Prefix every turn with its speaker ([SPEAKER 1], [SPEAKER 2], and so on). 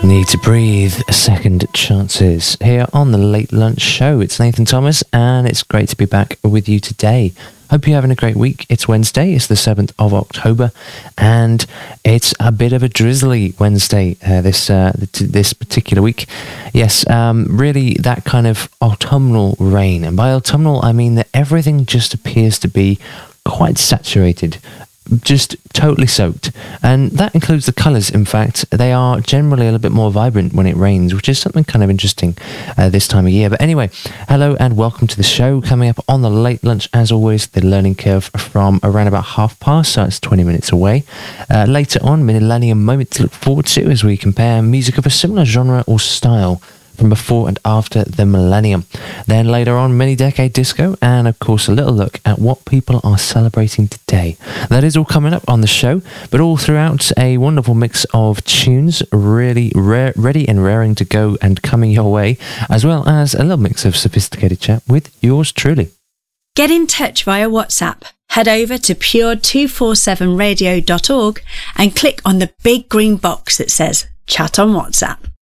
[SPEAKER 1] Need to breathe, second chances here on the Late Lunch Show. It's Nathan Thomas and it's great to be back with you today. Hope you're having a great week. It's Wednesday, it's the 7th of October and it's a bit of a drizzly Wednesday this particular week. Yes, really that kind of autumnal rain, and by autumnal I mean that everything just appears to be quite saturated, just totally soaked, and that includes the colours. In fact, they are generally a little bit more vibrant when it rains, which is something kind of interesting this time of year. But anyway, hello and welcome to the show. Coming up on the Late Lunch, as always, the learning curve from around about 30:30, so it's 20 minutes away. Later on, Millennium Moment to look forward to as we compare music of a similar genre or style from before and after the millennium. Then later on, mini decade disco, and of course a little look at what people are celebrating today. That is all coming up on the show, but all throughout a wonderful mix of tunes, really ready and raring to go and coming your way, as well as a little mix of sophisticated chat with yours truly.
[SPEAKER 2] Get in touch via WhatsApp. Head over to pure247radio.org and click on the big green box that says Chat on WhatsApp.